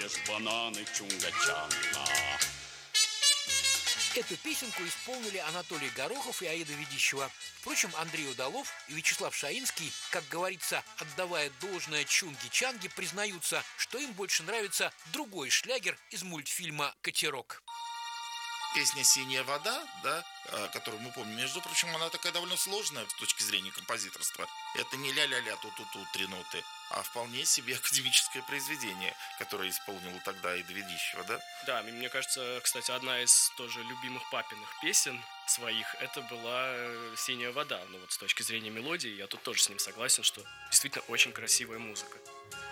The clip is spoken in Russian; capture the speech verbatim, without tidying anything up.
ешь бананы чунга-чанга. Эту песенку исполнили Анатолий Горохов и Аида Ведищева. Впрочем, Андрей Удалов и Вячеслав Шаинский, как говорится, отдавая должное Чунги-Чанге, признаются, что им больше нравится другой шлягер из мультфильма «Катерок». Песня «Синяя вода», да, которую мы помним, между прочим, она такая довольно сложная с точки зрения композиторства. Это не ля-ля-ля, ту-ту-ту, три ноты, а вполне себе академическое произведение, которое исполнила тогда Аида Ведищева, да? Да, мне кажется, кстати, одна из тоже любимых папиных песен своих, это была «Синяя вода». Ну вот с точки зрения мелодии, я тут тоже с ним согласен, что действительно очень красивая музыка.